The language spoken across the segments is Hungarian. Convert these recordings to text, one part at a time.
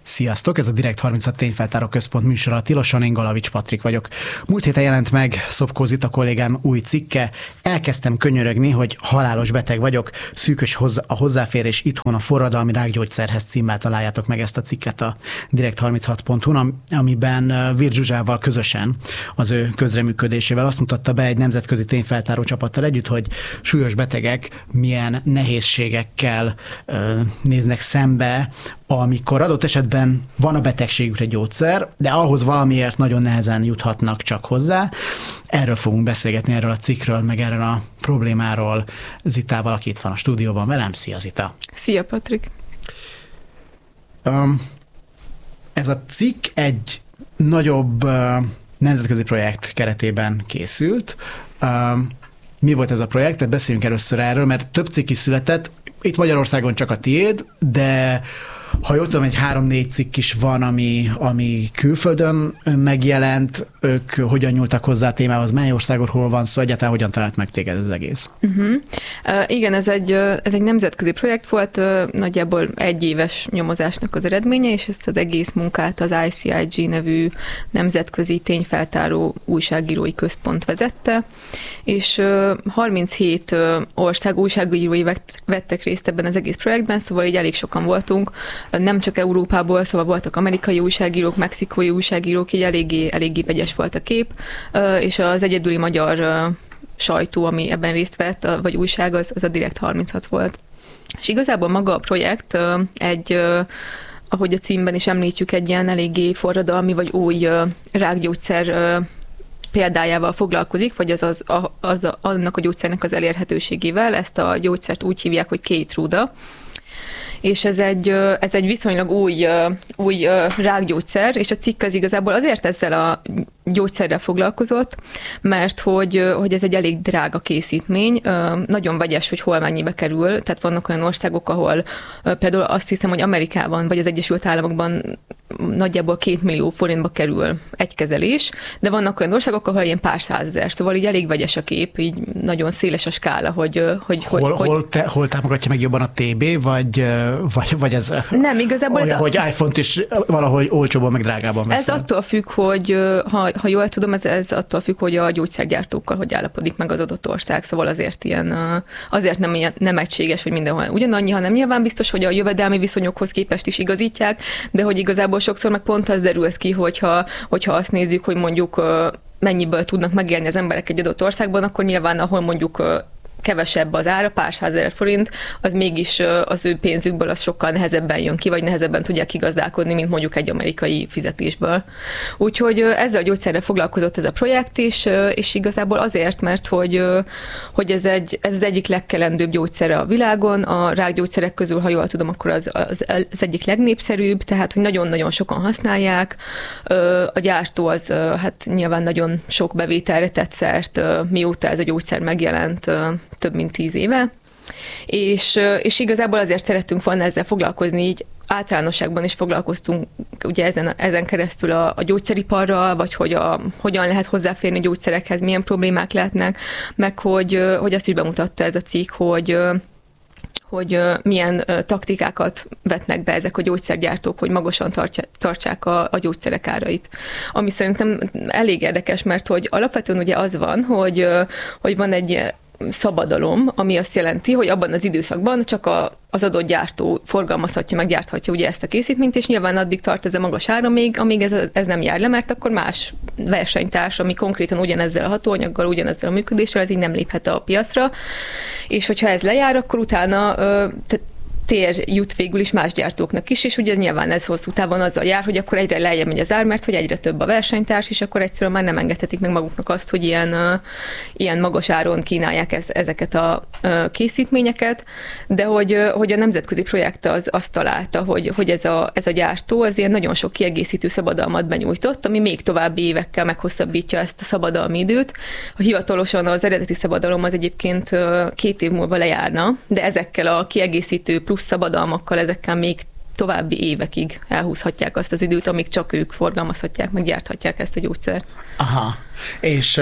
Sziasztok, ez a Direkt 36 Tényfeltáró Központ műsora Tiloson, én Galavics Patrik vagyok. Múlt héten jelent meg Szopkó Zita kollégám új cikke, elkezdtem könyörögni, hogy halálos beteg vagyok, szűkös a hozzáférés itthon a forradalmi rákgyógyszerhez címmel találjátok meg ezt a cikket a direkt36.hu-n, amiben Virgy Zsuzsával közösen az ő közreműködésével azt mutatta be egy nemzetközi tényfeltáró csapattal együtt, hogy súlyos betegek milyen nehézségekkel néznek szembe, amikor adott esetben van a betegségükre gyógyszer, de ahhoz valamiért nagyon nehezen juthatnak csak hozzá. Erről fogunk beszélgetni, erről a cikkről, meg erről a problémáról Zitával, aki itt van a stúdióban velem. Szia, Zita! Szia, Patrik! Ez a cikk egy nagyobb nemzetközi projekt keretében készült. Mi volt ez a projekt? Tehát beszéljünk először erről, mert több cikk is született. Itt Magyarországon csak a tiéd, de ha jól tudom, egy 3-4 cikk is van, ami külföldön megjelent. Ők hogyan nyúltak hozzá a témához, mely országokról van szó, egyáltalán hogyan talált meg téged ez egész? Igen, ez egy nemzetközi projekt volt, nagyjából egy éves nyomozásnak az eredménye, és ezt az egész munkát az ICIG nevű nemzetközi tényfeltáró újságírói központ vezette, és 37 ország újságírói vettek részt ebben az egész projektben, szóval így elég sokan voltunk, nem csak Európából, szóval voltak amerikai újságírók, mexikói újságírók, így eléggé vegyes volt a kép, és az egyedüli magyar sajtó, ami ebben részt vett, vagy újság, az a Direkt 36 volt. És igazából maga a projekt ahogy a címben is említjük, egy ilyen eléggé forradalmi, vagy új rákgyógyszer példájával foglalkozik, vagy annak a gyógyszernek az elérhetőségével. Ezt a gyógyszert úgy hívják, hogy Keytruda. És ez egy viszonylag új rákgyógyszer, és a cikk az igazából azért ezzel a gyógyszerrel foglalkozott, mert hogy ez egy elég drága készítmény, nagyon vegyes, hogy hol mennyibe kerül, tehát vannak olyan országok, ahol például azt hiszem, hogy Amerikában vagy az Egyesült Államokban nagyjából 2 millió forintba kerül egy kezelés, de vannak olyan országok, ahol ilyen pár százezer, szóval így elég vegyes a kép, így nagyon széles a skála, Hol támogatja meg jobban a TB, vagy ez nem, igazából olyan, hogy iPhone-t is valahogy olcsóban, meg drágában veszed? Ez attól függ, hogy ha jól tudom, ez attól függ, hogy a gyógyszergyártókkal hogy állapodik meg az adott ország, szóval azért nem egységes, hogy mindenhol ugyanannyi, hanem nyilván biztos, hogy a jövedelmi viszonyokhoz képest is igazítják, de hogy igazából sokszor meg pont az derült ki, hogyha azt nézzük, hogy mondjuk mennyiből tudnak megélni az emberek egy adott országban, akkor nyilván, ahol mondjuk kevesebb az ára, pár százezer forint, az mégis az ő pénzükből az sokkal nehezebben jön ki, vagy nehezebben tudják kigazdálkodni, mint mondjuk egy amerikai fizetésből. Úgyhogy ezzel a gyógyszerrel foglalkozott ez a projekt is, és igazából azért, mert hogy ez az egyik legkelendőbb gyógyszere a világon, a rákgyógyszerek közül, ha jól tudom, akkor az egyik legnépszerűbb, tehát hogy nagyon-nagyon sokan használják. A gyártó az hát nyilván nagyon sok bevételre tett szert, mióta ez a gyógyszer megjelent, több mint 10 éve, és igazából azért szerettünk volna ezzel foglalkozni, így általánosságban is foglalkoztunk ugye ezen keresztül a gyógyszeriparral, vagy hogy hogyan lehet hozzáférni gyógyszerekhez, milyen problémák lehetnek, meg hogy azt is bemutatta ez a cikk, hogy milyen taktikákat vetnek be ezek a gyógyszergyártók, hogy magasan tartsák a gyógyszerek árait. Ami szerintem elég érdekes, mert hogy alapvetően ugye az van, hogy van egy szabadalom, ami azt jelenti, hogy abban az időszakban csak az adott gyártó forgalmazhatja, meggyárthatja ugye ezt a készítményt, és nyilván addig tart ez a magas ára amíg ez nem jár le, mert akkor más versenytárs, ami konkrétan ugyanezzel a hatóanyaggal, ugyanezzel a működéssel, ez így nem léphet a piacra, és hogyha ez lejár, akkor utána tér jut végül is más gyártóknak is, és ugye nyilván ez hosszú távon azzal jár, hogy akkor egyre lejjebb megy az ár, mert hogy egyre több a versenytárs, és akkor egyszerűen már nem engedhetik meg maguknak azt, hogy ilyen magas áron kínálják ezeket a készítményeket, de hogy a nemzetközi projekt azt találta, hogy ez a gyártó az ilyen nagyon sok kiegészítő szabadalmat benyújtott, ami még további évekkel meghosszabbítja ezt a szabadalmi időt. Hivatalosan az eredeti szabadalom az egyébként 2 év múlva lejárna, de ezekkel a kiegészítő plusz szabadalmakkal, ezekkel még további évekig elhúzhatják azt az időt, amíg csak ők forgalmazhatják, meg gyárthatják ezt a gyógyszert. Aha, és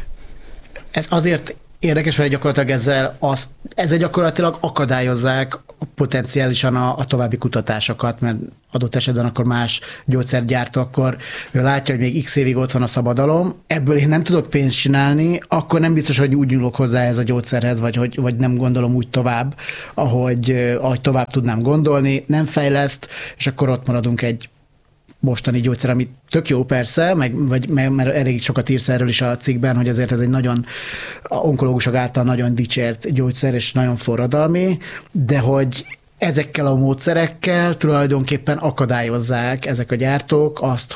ez azért érdekes, mert gyakorlatilag ezzel gyakorlatilag akadályozzák potenciálisan a további kutatásokat, mert adott esetben akkor más gyógyszergyártó, akkor ő látja, hogy még x évig ott van a szabadalom, ebből én nem tudok pénzt csinálni, akkor nem biztos, hogy úgy nyúlok hozzá ez a gyógyszerhez, vagy nem gondolom úgy tovább, ahogy tovább tudnám gondolni, nem fejleszt, és akkor ott maradunk egy mostani gyógyszer, ami tök jó persze, mert elég sokat írsz erről is a cikkben, hogy azért ez egy nagyon onkológusok által nagyon dicsért gyógyszer, és nagyon forradalmi, de hogy ezekkel a módszerekkel tulajdonképpen akadályozzák ezek a gyártók azt,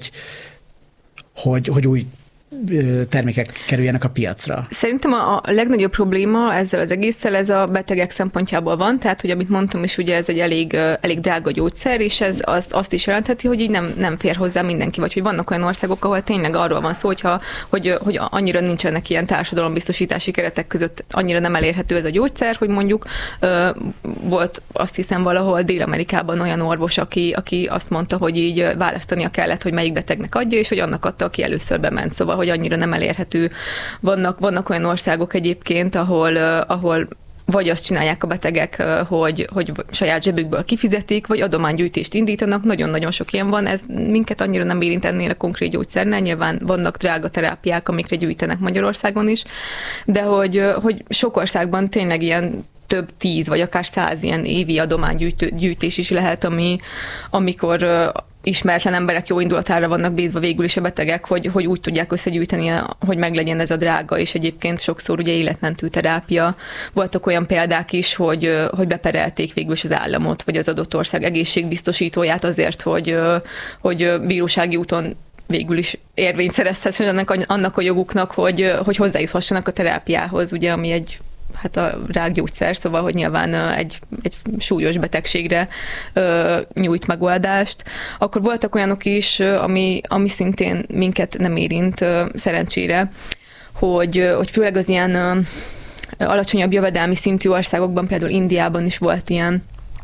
hogy új termékek kerüljenek a piacra. Szerintem a legnagyobb probléma ezzel az egésszel ez a betegek szempontjából van, tehát, hogy amit mondtam is, ugye ez egy elég drága gyógyszer, és ez azt is jelentheti, hogy így nem fér hozzá mindenki, vagy hogy vannak olyan országok, ahol tényleg arról van szó, hogy annyira nincsenek ilyen társadalombiztosítási keretek között, annyira nem elérhető ez a gyógyszer, hogy mondjuk volt azt hiszem valahol Dél-Amerikában olyan orvos, aki azt mondta, hogy így választania kellett, hogy melyik betegnek adja, és hogy annak adta, aki először bement. Szóval, hogy annyira nem elérhető. Vannak olyan országok egyébként, ahol vagy azt csinálják a betegek, hogy saját zsebükből kifizetik, vagy adománygyűjtést indítanak. Nagyon-nagyon sok ilyen van. Ez minket annyira nem érint ennél a konkrét gyógyszernel. Nyilván vannak drága terápiák, amikre gyűjtenek Magyarországon is, de hogy sok országban tényleg ilyen több 10 vagy akár 100 ilyen évi adománygyűjtés is lehet, amikor ismeretlen emberek jó indulatára vannak bízva végül is a betegek, hogy úgy tudják összegyűjteni, hogy meglegyen ez a drága, és egyébként sokszor ugye életmentő terápia. Voltak olyan példák is, hogy beperelték végül is az államot, vagy az adott ország egészségbiztosítóját azért, hogy bírósági úton végül is érvényt szerezhessenek annak a joguknak, hogy hozzájuthassanak a terápiához, ugye, ami a rákgyógyszer, szóval, hogy nyilván egy súlyos betegségre nyújt megoldást. Akkor voltak olyanok is, ami szintén minket nem érint szerencsére, hogy főleg az ilyen alacsonyabb jövedelmi szintű országokban, például Indiában is volt ilyen,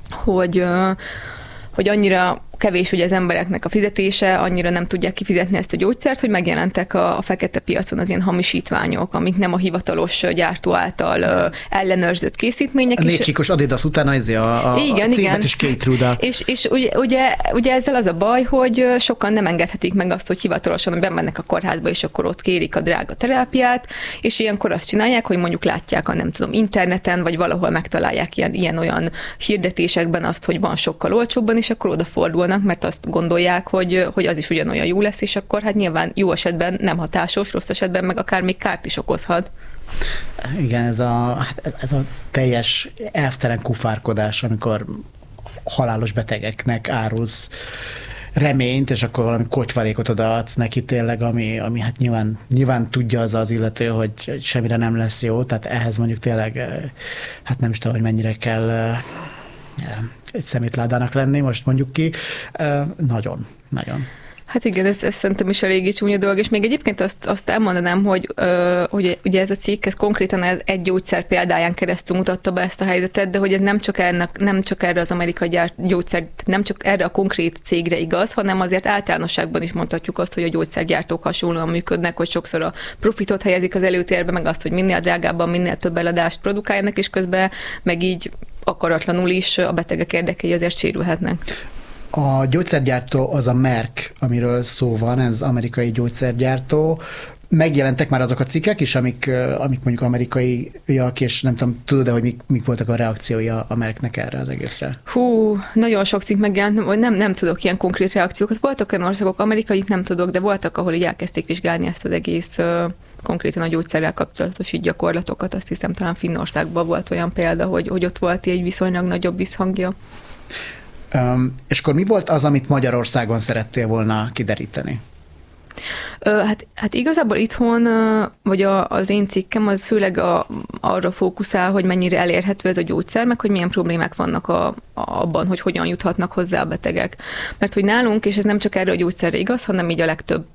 hogy annyira kevés ugye az embereknek a fizetése, annyira nem tudják kifizetni ezt a gyógyszert, hogy megjelentek a fekete piacon az ilyen hamisítványok, amik nem a hivatalos gyártó által ellenőrzött készítmények. A 4 csíkos Adidas utána a címbetűs Kate És ugye ezzel az a baj, hogy sokan nem engedhetik meg azt, hogy hivatalosan bemennek a kórházba, és akkor ott kérik a drága terápiát, és ilyenkor azt csinálják, hogy mondjuk látják interneten, vagy valahol megtalálják ilyen-olyan hirdetésekben azt, hogy van sokkal olcsóbban, és akkor odafordulnak, mert azt gondolják, hogy az is ugyanolyan jó lesz, és akkor hát nyilván jó esetben nem hatásos, rossz esetben meg akár még kárt is okozhat. Igen, ez a teljes elvtelen kufárkodás, amikor halálos betegeknek árulsz reményt, és akkor valami kotyvarékot odaadsz neki tényleg, ami hát nyilván tudja az illető, hogy semmire nem lesz jó, tehát ehhez mondjuk tényleg, hát nem is tudom, hogy mennyire kell egy szemétládának lenni, most mondjuk ki. Nagyon. Hát igen, ez szerintem is eléggé csúnya dolog, és még egyébként azt elmondanám, hogy ugye ez a cikk, ez konkrétan egy gyógyszer példáján keresztül mutatta be ezt a helyzetet, de hogy ez nem csak erre az amerikai gyógyszer, nem csak erre a konkrét cégre igaz, hanem azért általánosságban is mondhatjuk azt, hogy a gyógyszergyártók hasonlóan működnek, hogy sokszor a profitot helyezik az előtérbe, meg azt, hogy minél drágábban, minél több eladást produkáljanak, és közben meg így akaratlanul is a betegek érdekei azért sérülhetnek. A gyógyszergyártó az a Merck, amiről szó van, ez amerikai gyógyszergyártó. Megjelentek már azok a cikkek is, amik mondjuk amerikaiak, és nem tudom, tudod-e, hogy mik voltak a reakciói a Mercknek erre az egészre? Nagyon sok cikk megjelent, nem tudok ilyen konkrét reakciókat. Voltak olyan országok, amerikait nem tudok, de voltak, ahol így elkezdték vizsgálni ezt az egész konkrétan a gyógyszerrel kapcsolatos így gyakorlatokat. Azt hiszem, talán Finnországban volt olyan példa, hogy ott volt egy viszonylag nagyobb visszhangja. És akkor mi volt az, amit Magyarországon szerettél volna kideríteni? Hát igazából itthon, vagy az én cikkem, az főleg arra fókuszál, hogy mennyire elérhető ez a gyógyszer, meg hogy milyen problémák vannak abban, hogy hogyan juthatnak hozzá a betegek. Mert hogy nálunk, és ez nem csak erre a gyógyszerre igaz, hanem így a legtöbb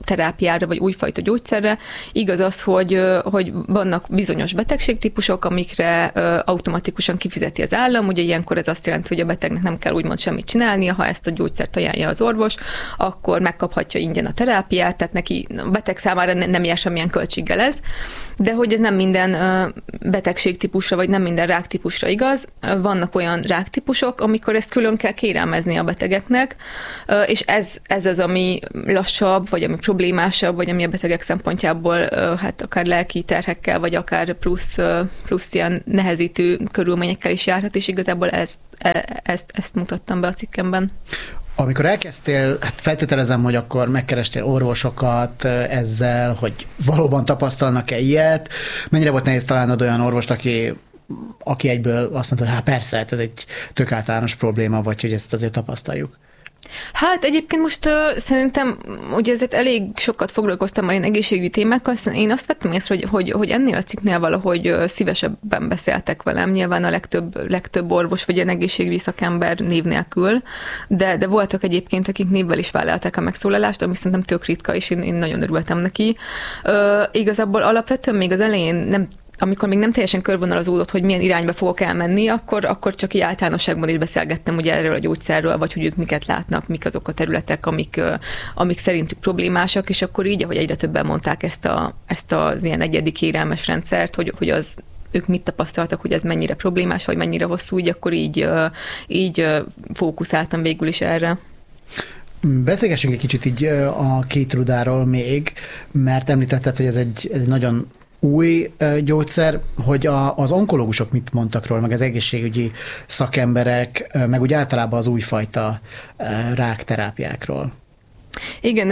terápiára, vagy újfajta gyógyszerre. Igaz az, hogy vannak bizonyos betegségtípusok, amikre automatikusan kifizeti az állam. Ugye ilyenkor ez azt jelenti, hogy a betegnek nem kell úgymond semmit csinálnia, ha ezt a gyógyszert ajánlja az orvos, akkor megkaphatja ingyen a terápiát, tehát neki a beteg számára nem jár semmilyen költséggel ez, de hogy ez nem minden betegségtípusra, vagy nem minden ráktípusra igaz. Vannak olyan ráktípusok, amikor ezt külön kell kérelmezni a betegeknek, és ez az, ami lassabb, vagy ami problémásabb, vagy ami a betegek szempontjából hát akár lelki terhekkel, vagy akár plusz ilyen nehezítő körülményekkel is járhat, és igazából ezt mutattam be a cikkemben. Amikor elkezdtél, hát feltételezem, hogy akkor megkerestél orvosokat ezzel, hogy valóban tapasztalnak-e ilyet. Mennyire volt nehéz találnod olyan orvost, aki egyből azt mondta, hogy hát persze, hát ez egy tök általános probléma, vagy hogy ezt azért tapasztaljuk? Hát egyébként most szerintem, ugye ezért elég sokat foglalkoztam már ilyen egészségügyi témákkal, én azt vettem észre, hogy ennél a cikknél valahogy szívesebben beszéltek velem, nyilván a legtöbb orvos vagy ilyen egészségügyi szakember név nélkül, de voltak egyébként, akik névvel is vállalták a megszólalást, ami szerintem tök ritka, és én nagyon örültem neki. Igazából alapvetően még az elején amikor még nem teljesen körvonalazódott, hogy milyen irányba fogok elmenni, akkor csak így általánosságban is beszélgettem ugye erről a gyógyszerről, vagy hogy ők miket látnak, mik azok a területek, amik szerintük problémásak, és akkor így, ahogy egyre többen mondták ezt az ilyen egyedi kérelmes rendszert, hogy az ők mit tapasztaltak, hogy ez mennyire problémás, vagy mennyire hosszú, így akkor így fókuszáltam végül is erre. Beszélgessünk egy kicsit így a Keytrudáról még, mert említetted, hogy ez egy nagyon új gyógyszer, hogy az onkológusok mit mondtak róla, meg az egészségügyi szakemberek, meg úgy általában az újfajta rákterápiákról. Igen,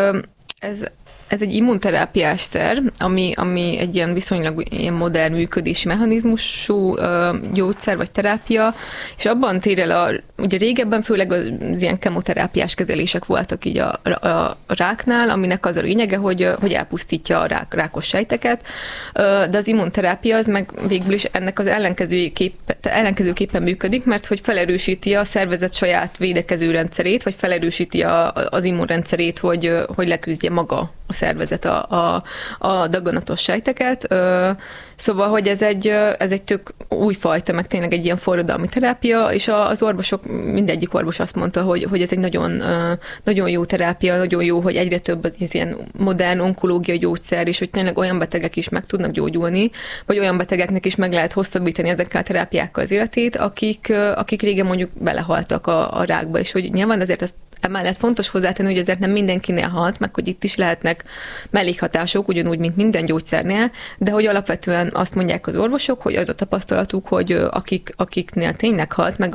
ez egy immunterápiás szer, ami egy ilyen viszonylag ilyen modern működési mechanizmusú gyógyszer vagy terápia, és abban tér el ugye régebben főleg az ilyen kemoterápiás kezelések voltak így a ráknál, aminek az a lényege, hogy elpusztítja a rákos sejteket, de az immunterápia az meg végül is ennek az ellenkezőképpen működik, mert hogy felerősíti a szervezet saját védekező rendszerét, vagy felerősíti az immunrendszerét, hogy leküzdje maga a szervezet a daganatos sejteket. Szóval, hogy ez egy tök újfajta, meg tényleg egy ilyen forradalmi terápia, és az orvosok, mindegyik orvos azt mondta, hogy ez egy nagyon, nagyon jó terápia, nagyon jó, hogy egyre több az ilyen modern onkológiai gyógyszer, és hogy tényleg olyan betegek is meg tudnak gyógyulni, vagy olyan betegeknek is meg lehet hosszabbítani ezekkel a terápiákkal az életét, akik régen mondjuk belehaltak a rákba, és hogy nyilván azért azt emellett fontos hozzátenni, hogy ezért nem mindenkinél halt, meg hogy itt is lehetnek mellékhatások, ugyanúgy, mint minden gyógyszernél, de hogy alapvetően azt mondják az orvosok, hogy az a tapasztalatuk, hogy akiknél tényleg halt, meg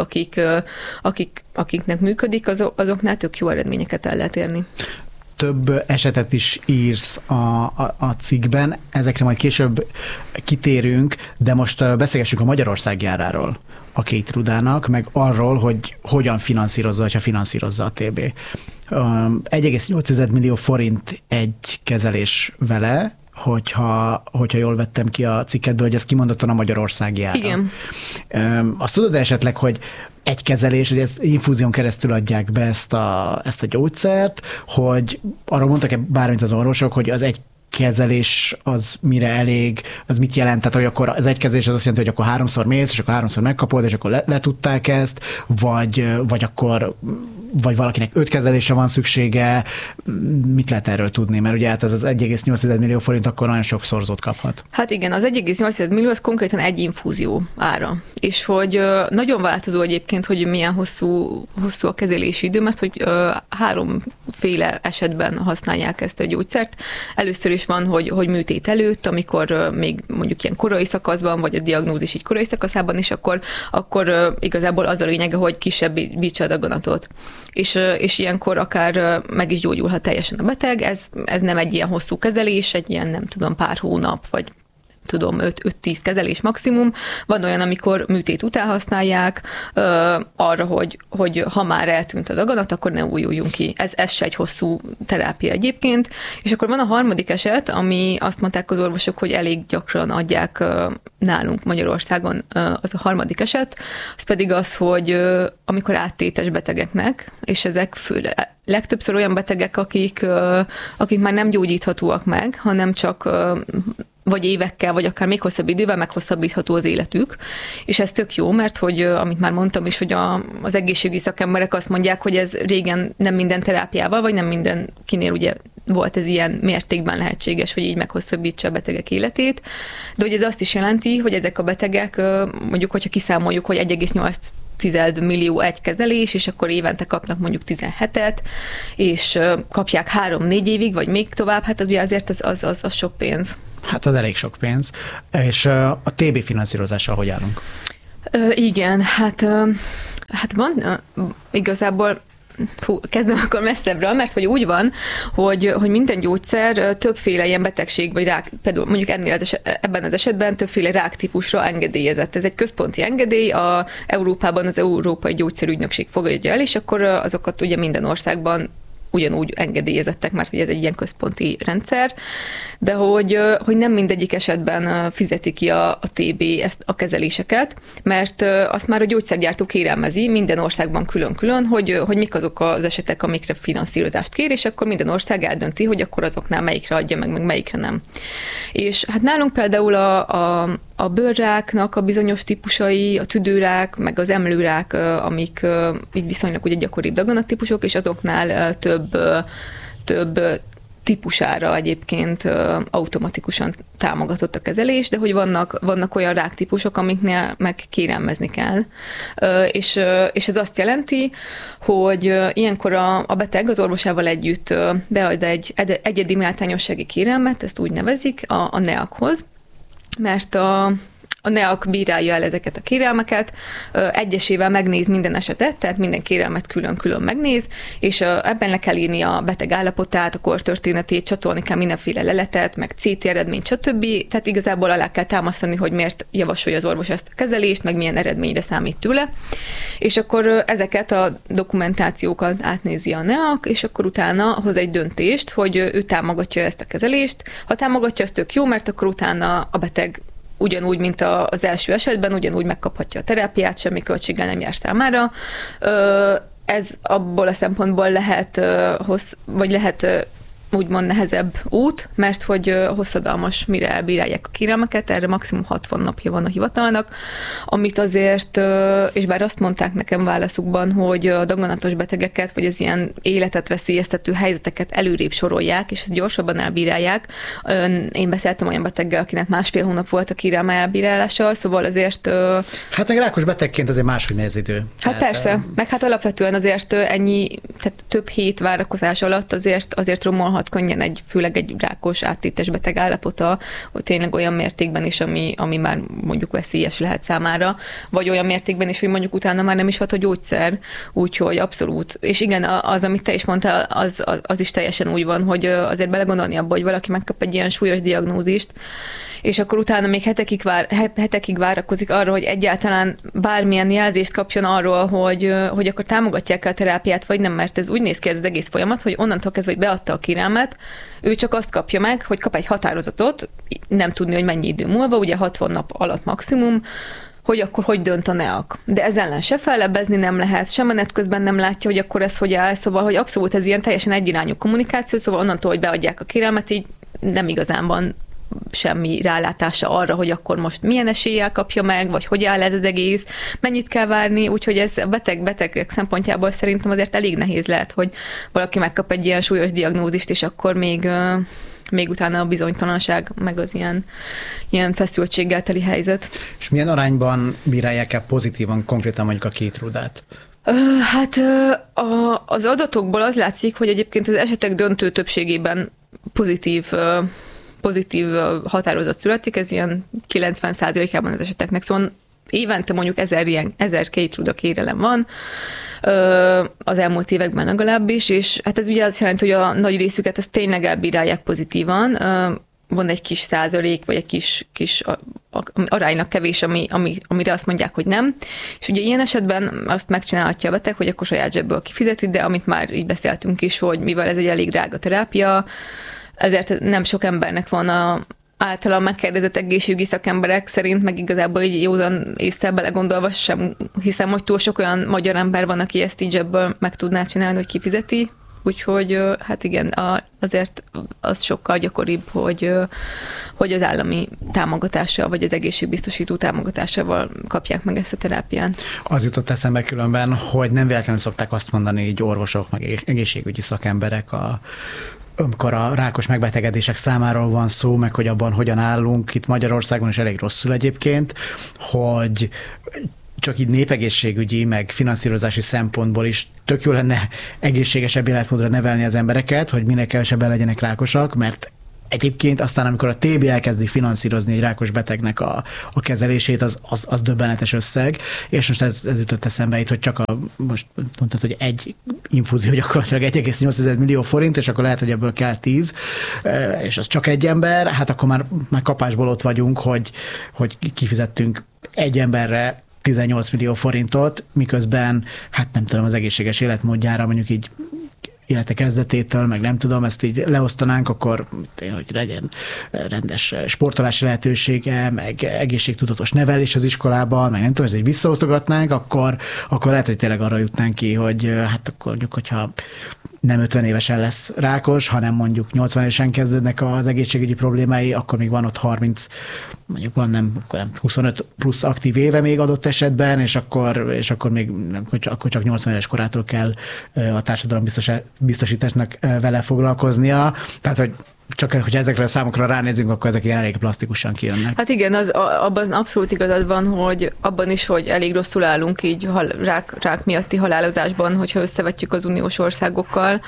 akiknek működik, azoknál tök jó eredményeket el lehet érni. Több esetet is írsz a cikkben, ezekre majd később kitérünk, de most beszélgessünk a Magyarország járáról a Keytrudának, meg arról, hogy hogyan finanszírozza, ha finanszírozza a TB. 1,8 millió forint egy kezelés vele, hogyha jól vettem ki a cikkedből, hogy ez kimondottan a Magyarország jára. Igen. Azt tudod esetleg, hogy egy kezelés, hogy ezt infúzión keresztül adják be ezt a gyógyszert, hogy arról mondtak-e bármit az orvosok, hogy az egy kezelés az mire elég, az mit jelent? Tehát, hogy akkor az egy kezelés az azt jelenti, hogy akkor 3-szor mész, és akkor 3-szor megkapod, és akkor letudták ezt, vagy akkor vagy valakinek 5 kezelésre van szüksége, mit lehet erről tudni? Mert ugye hát az 1,8 millió forint akkor nagyon sok szorzót kaphat. Hát igen, az 1,8 millió az konkrétan egy infúzió ára. És hogy nagyon változó egyébként, hogy milyen hosszú a kezelési idő, mert hogy 3 féle esetben használják ezt a gyógyszert. Először is van, hogy műtét előtt, amikor még mondjuk ilyen korai szakaszban, vagy a diagnózis így korai szakaszában, és akkor igazából az a lényege, hogy kisebbítse a daganatot. És ilyenkor akár meg is gyógyulhat teljesen a beteg, ez nem egy ilyen hosszú kezelés, egy ilyen nem tudom pár hónap, vagy 5-10 kezelés maximum. Van olyan, amikor műtét után használják, arra, hogy ha már eltűnt a daganat, akkor ne újuljunk ki. Ez se egy hosszú terápia egyébként. És akkor van a harmadik eset, ami azt mondták az orvosok, hogy elég gyakran adják nálunk Magyarországon az a harmadik eset, az pedig az, hogy amikor áttétes betegeknek, és legtöbbször olyan betegek, akik már nem gyógyíthatóak meg, hanem csak vagy évekkel, vagy akár még hosszabb idővel meghosszabbítható az életük. És ez tök jó, mert hogy, amit már mondtam is, hogy az egészségügyi szakemberek azt mondják, hogy ez régen nem minden terápiával, vagy nem mindenkinél ugye volt ez ilyen mértékben lehetséges, hogy így meghosszabbítsa a betegek életét. De hogy ez azt is jelenti, hogy ezek a betegek, mondjuk, hogyha kiszámoljuk, hogy 1,8 millió egy kezelés, és akkor évente kapnak mondjuk 17-et, és kapják 3-4 évig, vagy még tovább, hát ugye azért az sok pénz. Hát az elég sok pénz. És a TB finanszírozással hogy állunk? Igen, hát van igazából, kezdem akkor messzebbről, mert hogy úgy van, hogy minden gyógyszer többféle ilyen betegség, vagy rák, például mondjuk ebben az esetben többféle ráktípusra engedélyezett. Ez egy központi engedély, Európában az Európai Gyógyszerügynökség fogadja el, és akkor azokat ugye minden országban ugyanúgy engedélyezettek, mert hogy ez egy ilyen központi rendszer, de hogy nem mindegyik esetben fizeti ki a TB ezt a kezeléseket, mert azt már a gyógyszergyártó kérelmezi minden országban külön-külön, hogy mik azok az esetek, amikre finanszírozást kér, és akkor minden ország eldönti, hogy akkor azoknál melyikre adja meg melyikre nem. És hát nálunk például a bőrráknak a bizonyos típusai, a tüdőrák, meg az emlőrák, amik így viszonylag ugye gyakoribb daganattípusok, és azoknál több típusára egyébként automatikusan támogatott a kezelés, de hogy vannak olyan ráktípusok, amiknél meg kérelmezni kell. És ez azt jelenti, hogy ilyenkor a beteg az orvosával együtt bead egy egyedi méltányossági kérelmet, ezt úgy nevezik, a NEAK-hoz, mert a NEAK bírálja el ezeket a kérelmeket, egyesével megnéz minden esetet, tehát minden kérelmet külön-külön megnéz, és ebben le kell írni a beteg állapotát, a kortörténetét, csatolni kell mindenféle leletet, meg CT eredményt, stb. Tehát igazából alá kell támasztani, hogy miért javasolja az orvos ezt a kezelést, meg milyen eredményre számít tőle. És akkor ezeket a dokumentációkat átnézi a NEAK, és akkor utána hoz egy döntést, hogy ő támogatja ezt a kezelést. Ha támogatja, az tök jó, mert akkor utána a beteg ugyanúgy, mint az első esetben, ugyanúgy megkaphatja a terápiát, semmi költséggel nem jár számára. Ez abból a szempontból lehet úgymond nehezebb út, mert hogy hosszadalmas, mire elbírálják a kérelmeket, erre maximum 60 napja van a hivatalnak, amit azért, és bár azt mondták nekem válaszukban, hogy a daganatos betegeket, vagy az ilyen életet veszélyeztető helyzeteket előrébb sorolják, és ezt gyorsabban elbírálják. Én beszéltem olyan beteggel, akinek 1,5 hónap volt a kérelme elbírálása, szóval azért... Hát meg rákos betegként azért máshogy nehéz idő. Hát persze, meg hát alapvetően azért ennyi, tehát több hét várakozás alatt azért romolhat könnyen főleg egy rákos áttétes beteg állapota, hogy tényleg olyan mértékben is, ami már mondjuk veszélyes lehet számára, vagy olyan mértékben is, hogy mondjuk utána már nem is hat a gyógyszer, úgyhogy abszolút. És igen, az, amit te is mondtál, az is teljesen úgy van, hogy azért belegondolni abba, hogy valaki megkap egy ilyen súlyos diagnózist, és akkor utána még hetekig várakozik arra, hogy egyáltalán bármilyen jelzést kapjon arról, hogy akkor támogatják a terápiát, vagy nem, mert ez úgy néz ki ez az egész folyamat, hogy onnantól kezdve, hogy beadta a kérelmet, ő csak azt kapja meg, hogy kap egy határozatot, nem tudni, hogy mennyi idő múlva, ugye 60 nap alatt maximum, hogy akkor hogy dönt a NEAK. De ez ellen se fellebbezni nem lehet, sem menet közben nem látja, hogy akkor ez hogy áll, szóval, hogy abszolút ez ilyen teljesen egyirányú kommunikáció, szóval onnantól, hogy beadják a kérelmet, így nem igazán van semmi rálátása arra, hogy akkor most milyen eséllyel kapja meg, vagy hogy áll ez az egész, mennyit kell várni, úgyhogy ez betegek szempontjából szerintem azért elég nehéz lehet, hogy valaki megkap egy ilyen súlyos diagnózist, és akkor még utána a bizonytalanság, meg az ilyen feszültséggel teli helyzet. És milyen arányban bírálják el pozitívan konkrétan mondjuk a Keytruda-t? Hát az adatokból az látszik, hogy egyébként az esetek döntő többségében pozitív határozat születik, ez ilyen 90%-ában az eseteknek, szóval évente mondjuk 1000 Keytruda kérelem van, az elmúlt években legalábbis, és hát ez ugye azt jelenti, hogy a nagy részüket ezt tényleg elbírálják pozitívan, van egy kis százalék, vagy egy kis aránylag kevés, amire azt mondják, hogy nem. És ugye ilyen esetben azt megcsinálhatja a beteg, hogy akkor saját zsebből kifizeti, de amit már így beszéltünk is, hogy mivel ez egy elég drága terápia, ezért nem sok embernek van általán megkérdezett egészségügyi szakemberek szerint, meg igazából így józan észre belegondolva sem hiszem, hogy túl sok olyan magyar ember van, aki ezt így zsebből meg tudná csinálni, hogy kifizeti, úgyhogy hát igen, azért az sokkal gyakoribb, hogy az állami támogatással, vagy az egészségbiztosító támogatásával kapják meg ezt a terápiát. Az jutott eszembe különben, hogy nem véletlenül szokták azt mondani így orvosok, meg egészségügyi szakemberek, amikor a rákos megbetegedések számáról van szó, meg hogy abban hogyan állunk, itt Magyarországon is elég rosszul egyébként, hogy csak így népegészségügyi, meg finanszírozási szempontból is tök jó lenne egészségesebb életmódra nevelni az embereket, hogy minél kevesebben legyenek rákosak, mert egyébként aztán, amikor a TB elkezdi finanszírozni egy rákos betegnek a kezelését, az döbbenetes összeg, és most ez jutott eszembe itt, hogy csak most mondtad, hogy egy infúzió gyakorlatilag 1,8 millió forint, és akkor lehet, hogy ebből kell 10, és az csak egy ember, hát akkor már kapásból ott vagyunk, hogy kifizettünk egy emberre 18 millió forintot, miközben, hát nem tudom, az egészséges életmódjára mondjuk így élete kezdetétől, meg nem tudom, ezt így leosztanánk, akkor hogy legyen rendes sportolási lehetősége, meg egészségtudatos nevelés az iskolában, meg nem tudom, ezt így visszaosztogatnánk, akkor lehet, hogy tényleg arra jutnánk ki, hogy hát akkor mondjuk, hogyha nem 50 évesen lesz rákos, hanem mondjuk 80 évesen kezdődnek az egészségügyi problémái, akkor még van ott 30, mondjuk van nem 25 plusz aktív éve még adott esetben, és akkor még akkor csak 80 éves korától kell a társadalom biztosításnak vele foglalkoznia. Tehát, hogy csak hogyha ezekre a számokra ránézünk, akkor ezek ilyen elég plastikusan kijönnek. Hát igen, abban abszolút igazad van, hogy abban is, hogy elég rosszul állunk így rák miatti halálozásban, hogyha összevetjük az uniós országokkal,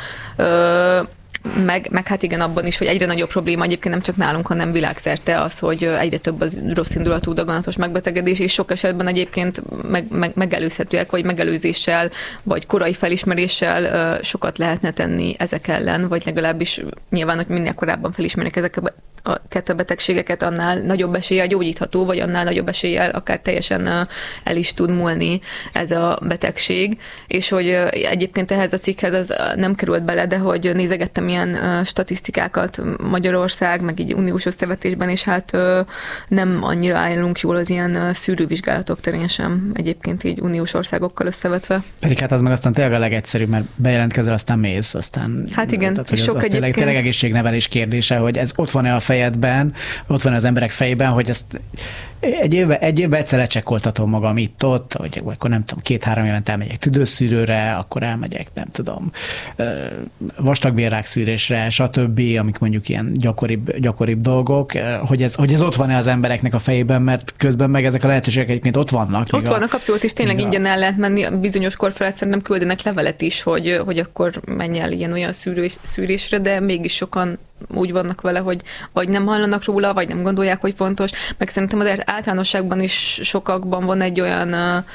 meg hát igen, abban is, hogy egyre nagyobb probléma egyébként nem csak nálunk, hanem világszerte az, hogy egyre több az rossz indulatú daganatos megbetegedés, és sok esetben egyébként megelőzhetőek, vagy megelőzéssel, vagy korai felismeréssel sokat lehetne tenni ezek ellen, vagy legalábbis nyilván, hogy minél korábban felismernek ezeket a betegségeket, annál nagyobb eséllyel gyógyítható, vagy annál nagyobb eséllyel akár teljesen el is tud múlni ez a betegség. És hogy egyébként ehhez a cikkhez az nem került bele, de hogy nézegettem ilyen statisztikákat Magyarország, meg így uniós összevetésben, és hát nem annyira állunk jól az ilyen szűrővizsgálatok terén sem, egyébként így uniós országokkal összevetve. Pedig hát az meg aztán tényleg a legegyszerűbb, mert bejelentkezzel, aztán mész, aztán... Hát igen, tehát, és sok egyébként... Tényleg egészségnevelés kérdése, hogy ez ott van-e a fejedben, ott van az emberek fejében, hogy ezt egy évben egyszer lecsekkoltatom magam itt-ott, vagy akkor nem tudom, 2-3 évente elmegyek tüdőszűrőre, akkor elmegyek, nem tudom, vastagbélrák szűrésre, stb., amik mondjuk ilyen gyakoribb dolgok, hogy ez ott van-e az embereknek a fejében, mert közben meg ezek a lehetőségek egyébként ott vannak. Ott vannak abszolút, és tényleg ingyen el lehet menni, bizonyos kor felett szerintem küldenek levelet is, hogy akkor menj el ilyen-olyan szűrésre, de mégis sokan úgy vannak vele, hogy vagy nem hallanak róla, vagy nem gondolják, hogy fontos. Meg szerintem azért általánosságban is sokakban van egy olyan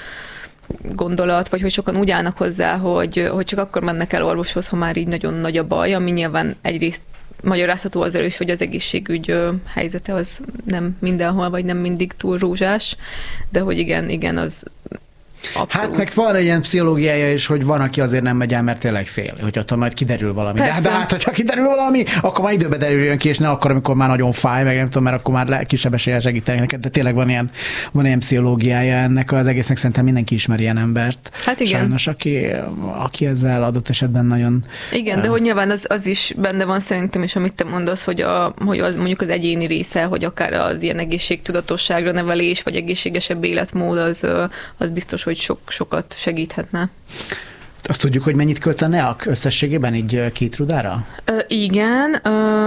gondolat, vagy hogy sokan úgy állnak hozzá, hogy csak akkor mennek el orvoshoz, ha már így nagyon nagy a baj, ami nyilván egyrészt magyarázható azzal is, hogy az egészségügy helyzete az nem mindenhol, vagy nem mindig túl rózsás, de hogy igen, az abszolút. Hát meg van egy ilyen pszichológiája is, hogy van, aki azért nem megy el, mert tényleg fél, hogy ott majd kiderül valami. De hát, hogyha kiderül valami, akkor már időbe derüljön ki, és ne akkor, amikor már nagyon fáj, meg nem tudom, mert akkor már kisebb eséllyel segíteni neked, de tényleg van ilyen pszichológiája ennek az egésznek, szerintem mindenki ismer ilyen embert. Hát igen. Sajnos, aki ezzel adott esetben nagyon... Igen, de hogy nyilván az is benne van szerintem, és amit te mondasz, hogy az mondjuk az egyéni része, hogy akár az ilyen egészségtudatosságra nevelés, vagy egészségesebb életmód, az biztos, hogy sokat segíthetne. Azt tudjuk, hogy mennyit költenek összességében így Keytrudára? Igen,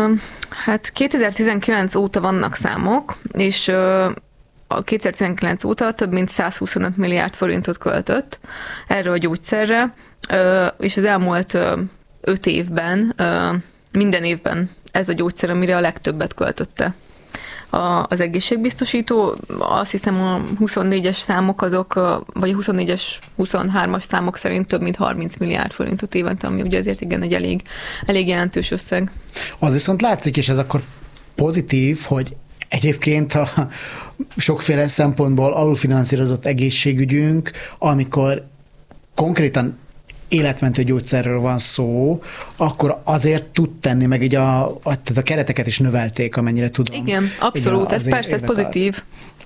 hát 2019 óta vannak számok, és a 2019 óta több mint 125 milliárd forintot költött erre a gyógyszerre, és az elmúlt 5 évben, minden évben ez a gyógyszer, amire a legtöbbet költötte az egészségbiztosító. Azt hiszem a 24-es számok azok, vagy a 24-es, 23-as számok szerint több mint 30 milliárd forintot évente, ami ugye azért igen egy elég jelentős összeg. Az viszont látszik, és ez akkor pozitív, hogy egyébként a sokféle szempontból alulfinanszírozott egészségügyünk, amikor konkrétan életmentő gyógyszerről van szó, akkor azért tud tenni, meg így tehát a kereteket is növelték, amennyire tudom. Igen, abszolút, ez persze, ez pozitív.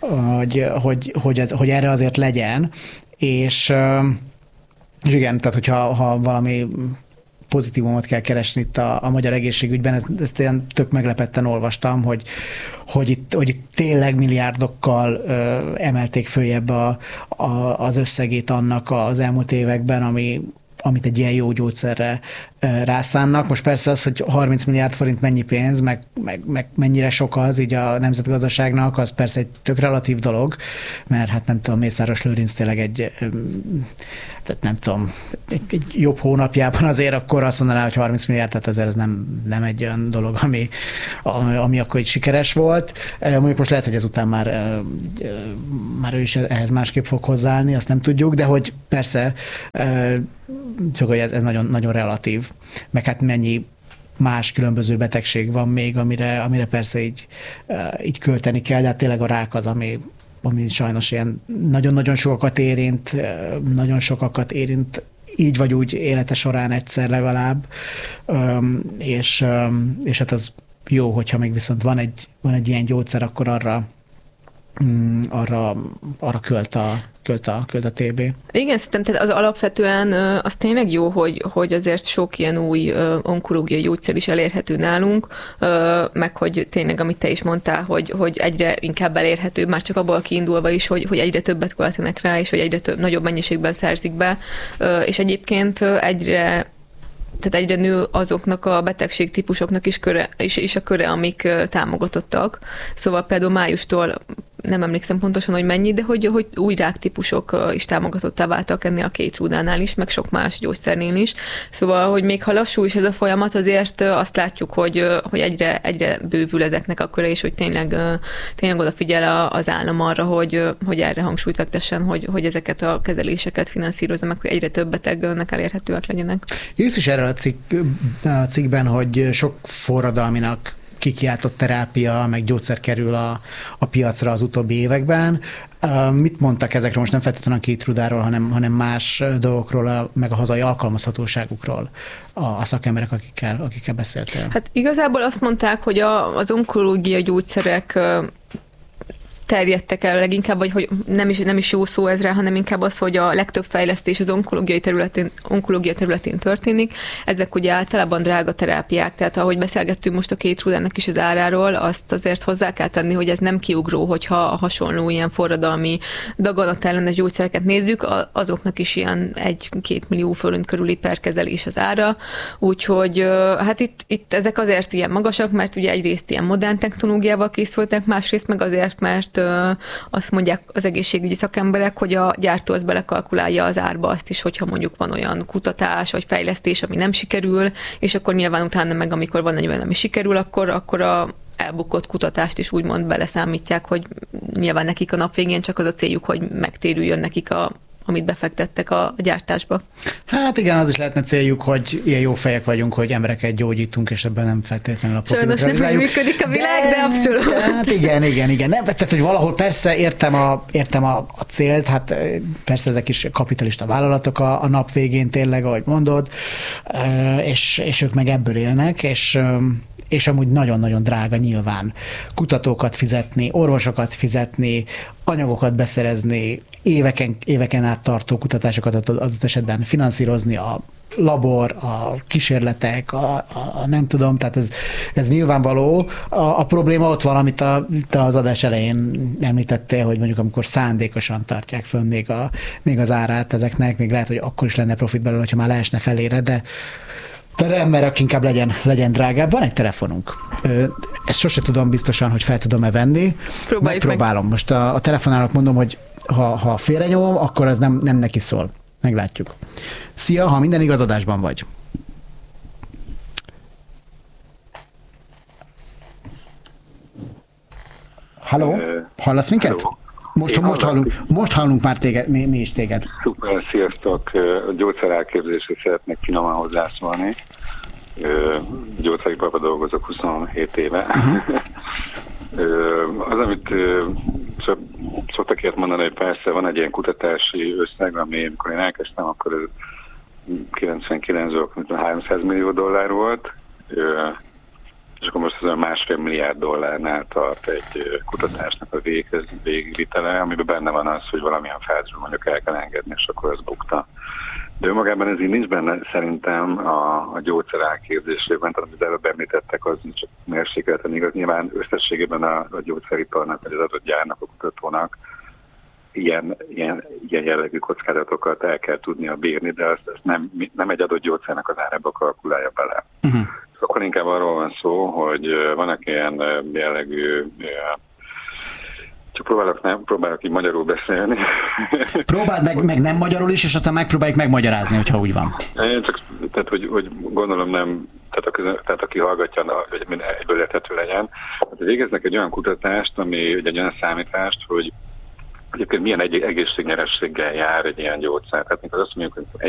Hogy erre azért legyen, és igen, tehát hogyha valami pozitívumot kell keresni itt a magyar egészségügyben. Ezt ilyen tök meglepetten olvastam, hogy itt tényleg milliárdokkal emelték följebb az összegét annak az elmúlt években, amit egy ilyen jó gyógyszerre rászánnak. Most persze az, hogy 30 milliárd forint mennyi pénz, meg mennyire sok az így a nemzetgazdaságnak, az persze egy tök relatív dolog, mert hát nem tudom, Mészáros Lőrinc tényleg tehát nem tudom, egy jobb hónapjában azért akkor azt mondaná, hogy 30 milliárd, tehát azért ez nem egy olyan dolog, ami akkor így sikeres volt. Mondjuk most lehet, hogy ezután már ő is ehhez másképp fog hozzáállni, azt nem tudjuk, de hogy persze csak hogy ez nagyon, nagyon relatív, meg hát mennyi más különböző betegség van még, amire persze így költeni kell, de hát tényleg a rák az, ami sajnos ilyen nagyon-nagyon sokakat érint így vagy úgy élete során egyszer legalább, és hát az jó, hogyha még viszont van egy ilyen gyógyszer, akkor arra költ a TB. Igen, szerintem tehát az alapvetően az tényleg jó, hogy azért sok ilyen új onkológiai gyógyszer is elérhető nálunk, meg hogy tényleg, amit te is mondtál, hogy egyre inkább elérhető, már csak abból kiindulva is, hogy egyre többet költenek rá, és hogy egyre nagyobb mennyiségben szerzik be, és egyébként egyre nő azoknak a betegségtípusoknak is a köre, amik támogatottak. Szóval például májustól nem emlékszem pontosan, hogy mennyi, de hogy új ráktípusok is támogatottá váltak ennél a Keytruda-nál is, meg sok más gyógyszernél is. Szóval, hogy még ha lassú is ez a folyamat, azért azt látjuk, hogy egyre bővül ezeknek a köre, és hogy tényleg odafigyel az állam arra, hogy erre hangsúlyt fektessen, hogy ezeket a kezeléseket finanszírozza, meg hogy egyre több betegnek elérhetőek legyenek. Írsz is erről a cikkben, hogy sok forradalminak kikiáltott terápia, meg gyógyszer kerül a piacra az utóbbi években. Mit mondtak ezekről? Most nem feltétlenül a Keytrudáról, hanem más dolgokról, meg a hazai alkalmazhatóságukról a szakemberek, akikkel beszéltél? Hát igazából azt mondták, hogy az onkológiai gyógyszerek terjedtek el leginkább, vagy hogy nem is jó szó ez rá, hanem inkább az, hogy a legtöbb fejlesztés az onkológia területén történik. Ezek ugye általában drága terápiák, tehát ahogy beszélgettünk most a Keytrudának is az áráról, azt azért hozzá kell tenni, hogy ez nem kiugró, hogyha a hasonló ilyen forradalmi daganatellenes gyógyszereket nézzük, azoknak is ilyen 1-2 millió forint körüli per kezelés az ára. Úgyhogy hát itt ezek azért ilyen magasak, mert ugye egyrészt ilyen modern technológiával készültek, másrészt meg azért, mert azt mondják az egészségügyi szakemberek, hogy a gyártó az belekalkulálja az árba azt is, hogyha mondjuk van olyan kutatás vagy fejlesztés, ami nem sikerül, és akkor nyilván utána meg, amikor van egy olyan, ami sikerül, akkor a elbukott kutatást is úgymond beleszámítják, hogy nyilván nekik a nap végén csak az a céljuk, hogy megtérüljön nekik amit befektettek a gyártásba. Hát igen, az is lehetne céljuk, hogy ilyen jó fejek vagyunk, hogy embereket gyógyítunk, és ebben nem feltétlenül a profitot realizáljuk. Sajnos nem működik a világ, de abszolút. Hát igen. Nem, tehát, hogy valahol persze értem a célt, hát persze ezek is kapitalista vállalatok a nap végén tényleg, ahogy mondod, és ők meg ebből élnek, és amúgy nagyon-nagyon drága nyilván kutatókat fizetni, orvosokat fizetni, anyagokat beszerezni, éveken át tartó kutatásokat adott esetben finanszírozni, a labor, a kísérletek, a nem tudom, tehát ez nyilvánvaló. A probléma ott van, amit az adás elején említettél, hogy mondjuk amikor szándékosan tartják föl még az árát ezeknek, még lehet, hogy akkor is lenne profit belőle, hogyha már leesne felére, de ember, inkább legyen drágább. Van egy telefonunk. Ezt sose tudom biztosan, hogy fel tudom-e venni. Megpróbálom. Most a telefonálok mondom, hogy ha félrenyomom, akkor az nem neki szól. Meglátjuk. Szia, ha minden igaz, adásban vagy. Halló? Hallasz minket? Most hallunk már téged, mi is téged. Szuper, sziasztok! A gyógyszerelképzésre szeretnék finoman hozzászólni. Gyógyszeriparban dolgozok 27 éve. Az, amit szoktak ilyet mondani, hogy persze van egy ilyen kutatási összeg, ami amikor én elkezdtem, akkor ez 99-ből 300 millió dollár volt, és akkor most ez olyan $1,5 milliárd tart egy kutatásnak a végvitele, amiben benne van az, hogy valamilyen fázisban mondjuk el kell engedni, és akkor ez bukta. De önmagában ez így nincs benne szerintem a gyógyszer elképzésében, tehát amit előbb említettek, az csak mérsékelten igaz. Nyilván összességében a gyógyszeriparnak, vagy az adott gyárnak, a kutatónak ilyen jellegű kockázatokat el kell tudnia bírni, de azt nem egy adott gyógyszernek az árába kalkulálja bele. Uh-huh. Akkor inkább arról van szó, hogy vannak ilyen jellegű, csak próbálok így magyarul beszélni. Próbáld meg nem magyarul is, és aztán megpróbáljuk megmagyarázni, hogyha úgy van. Tehát, hogy gondolom nem, tehát aki hallgatja, hogy egyből érthető legyen. Hát végeznek egy olyan kutatást, egy olyan számítást, hogy egyébként milyen egészségnyerességgel jár egy ilyen gyógyszer. Tehát mikor azt mondjuk, hogy